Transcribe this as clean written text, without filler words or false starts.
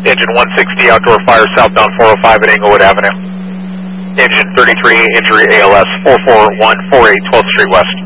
Engine 160, outdoor fire southbound 405 at Englewood Avenue. Engine 33, injury ALS 44148 12th Street West.